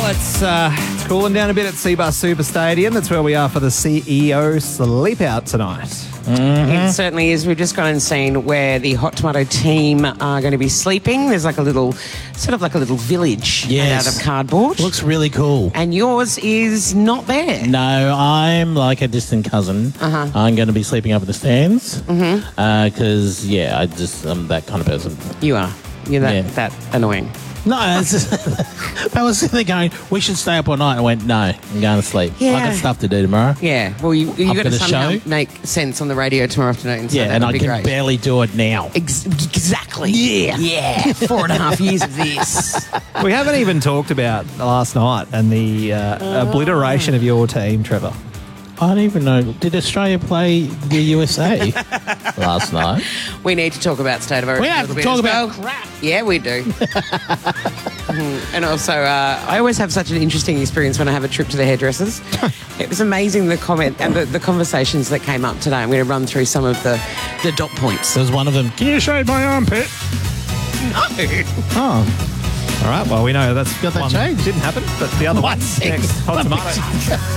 Well, it's cooling down a bit at Seabus Super Stadium. That's where we are for the CEO Sleep Out tonight. It certainly is. We've just gone and seen where the Hot Tomato team are going to be sleeping. There's like a little village made out of cardboard. Looks really cool. And yours is not there. No, I'm like a distant cousin. I'm going to be sleeping over the stands because, I'm that kind of person. You are. You're that annoying. No, it's just, I was sitting there going, we should stay up all night. I went, no, I'm going to sleep. Yeah. I've got stuff to do tomorrow. Yeah, well, you got to the somehow show. make sense on the radio tomorrow afternoon. So And I can barely do it now. Exactly. Yeah. Yeah. 4.5 years of this. We haven't even talked about last night and the obliteration of your team, Trevor. I don't even know. Did Australia play the USA last night? We need to talk about State of Origin. We have to talk about crap. Yeah, we do. And also, I always have such an interesting experience when I have a trip to the hairdressers. It was amazing, the comment and the conversations that came up today. I'm going to run through some of the dot points. There's one of them. Can you shave my armpit? No. Oh. All right, well, we know that's Got that one changed. didn't happen, but the other one's second. next. Hot Tomato.